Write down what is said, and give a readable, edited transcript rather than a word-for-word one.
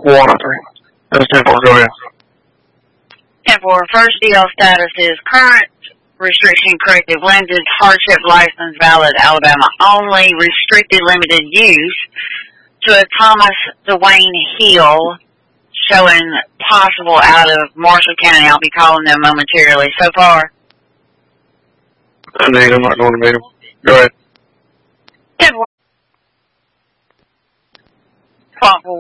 1, I think. That's 10-4, go ahead. 10-4, first DL status is current restriction corrective, limited hardship license valid, Alabama only, restricted limited use to a Thomas Dwayne Hill showing possible out of Marshall County. I'll be calling them momentarily. So far? I'm not going to meet him. Go ahead. 10-4.